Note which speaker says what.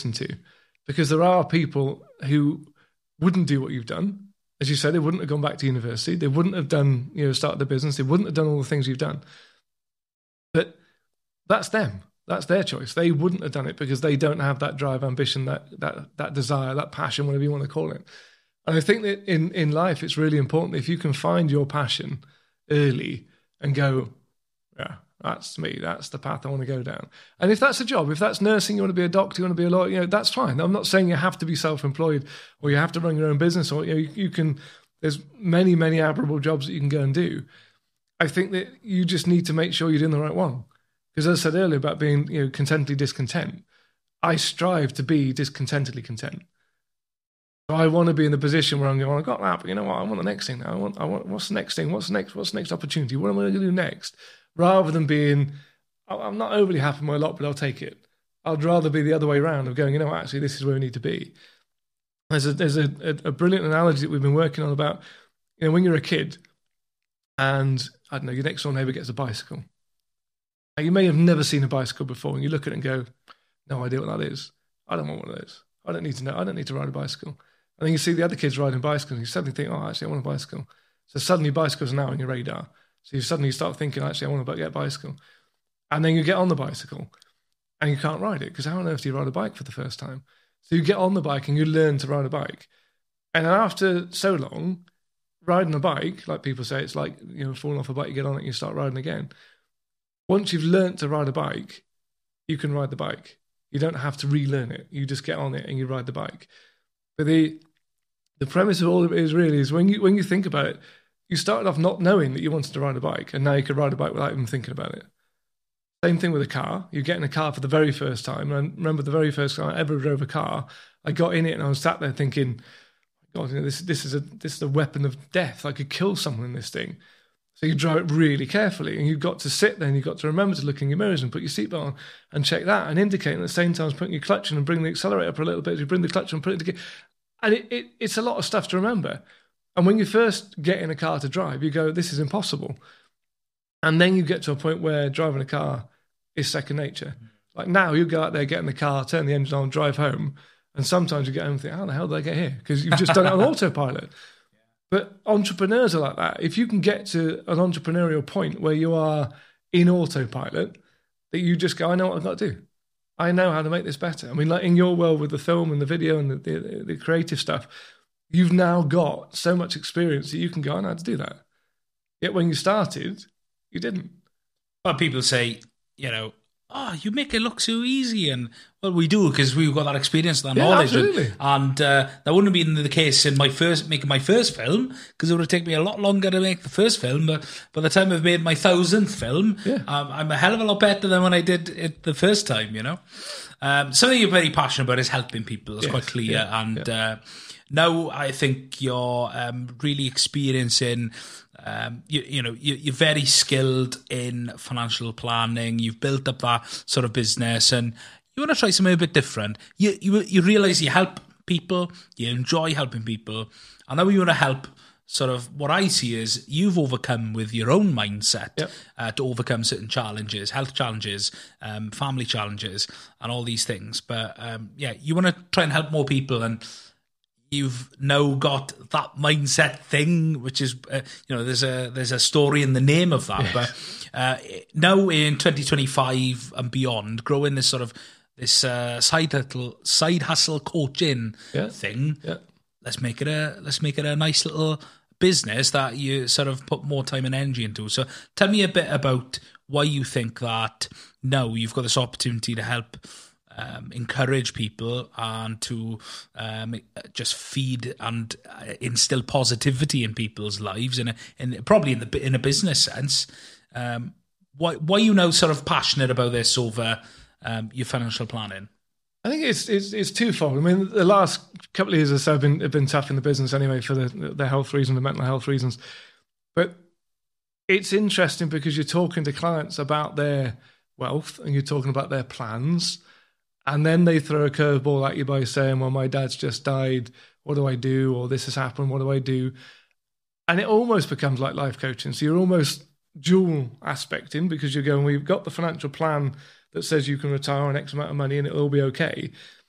Speaker 1: listen to, because there are people who wouldn't do what you've done. As you said, they wouldn't have gone back to university. They wouldn't have done, started a business. They wouldn't have done all the things you've done. But that's them. That's their choice. They wouldn't have done it because they don't have that drive, ambition, that desire, that passion, whatever you want to call it. And I think that in life, it's really important if you can find your passion early and go, yeah, that's me. That's the path I want to go down. And if that's a job, if that's nursing, you want to be a doctor, you want to be a lawyer, that's fine. I'm not saying you have to be self-employed or you have to run your own business, or you can. There's many, many admirable jobs that you can go and do. I think that you just need to make sure you're doing the right one. Because as I said earlier about being, contentedly discontent, I strive to be discontentedly content. So I want to be in the position where I'm going, I got that, but you know what? I want the next thing now. I want what's the next thing? What's the next opportunity? What am I going to do next? Rather than being, I'm not overly happy with my lot, but I'll take it. I'd rather be the other way around of going, actually, this is where we need to be. There's a brilliant analogy that we've been working on about, when you're a kid and, I don't know, your next door neighbour gets a bicycle. Now, you may have never seen a bicycle before, and you look at it and go, no idea what that is. I don't want one of those. I don't need to know. I don't need to ride a bicycle. And then you see the other kids riding bicycles, and you suddenly think, actually, I want a bicycle. So suddenly bicycles are now on your radar. So you suddenly start thinking, actually, I want to get a bicycle. And then you get on the bicycle, and you can't ride it, because how on earth do you ride a bike for the first time? So you get on the bike, and you learn to ride a bike. And then after so long, riding a bike, like people say, it's like, falling off a bike, you get on it, and you start riding again. Once you've learnt to ride a bike, you can ride the bike. You don't have to relearn it. You just get on it and you ride the bike. But the premise of all of it is when you think about it, you started off not knowing that you wanted to ride a bike, and now you can ride a bike without even thinking about it. Same thing with a car. You get in a car for the very first time. And I remember the very first time I ever drove a car, I got in it and I was sat there thinking, God, this is a weapon of death. I could kill someone in this thing. So you drive it really carefully, and you've got to sit there and you've got to remember to look in your mirrors and put your seatbelt on and check that and indicate, and at the same time putting your clutch in and bring the accelerator up a little bit. You bring the clutch and put it together. And it's a lot of stuff to remember. And when you first get in a car to drive, you go, this is impossible. And then you get to a point where driving a car is second nature. Like now you go out there, get in the car, turn the engine on, drive home. And sometimes you get home and think, how the hell did I get here? Because you've just done it on autopilot. But entrepreneurs are like that. If you can get to an entrepreneurial point where you are in autopilot, that you just go, I know what I've got to do. I know how to make this better. I mean, like in your world with the film and the video and the creative stuff, you've now got so much experience that you can go, I know how to do that. Yet when you started, you didn't.
Speaker 2: Well, people say, you make it look so easy. And, well, we do, because we've got that experience, that knowledge.
Speaker 1: Absolutely.
Speaker 2: And that wouldn't have been the case in making my first film, because it would have taken me a lot longer to make the first film. But by the time I've made my 1000th film, I'm a hell of a lot better than when I did it the first time, Something you're very passionate about is helping people. It's quite clear. And now I think you're really experiencing... you're very skilled in financial planning. You've built up that sort of business, and you want to try something a bit different. You realise you help people, you enjoy helping people, and now you want to help. Sort of what I see is you've overcome with your own mindset to overcome certain challenges, health challenges, family challenges, and all these things. But you want to try and help more people, and you've now got that mindset thing, which is, there's a story in the name of that. Yes. But now in 2025 and beyond, growing this sort of side hustle coaching thing. Yeah. Let's make it a nice little business that you sort of put more time and energy into. So tell me a bit about why you think that now you've got this opportunity to help. Encourage people and to just feed and instill positivity in people's lives, and probably in a business sense. Why are you now sort of passionate about this over your financial planning?
Speaker 1: I think it's twofold. I mean, the last couple of years or so have been tough in the business anyway for the health reasons, the mental health reasons. But it's interesting because you're talking to clients about their wealth and you're talking about their plans. And then they throw a curveball at you by saying, well, my dad's just died. What do I do? Or this has happened. What do I do? And it almost becomes like life coaching. So you're almost dual aspecting because you're going, we've got the financial plan that says you can retire on X amount of money and it'll all be okay.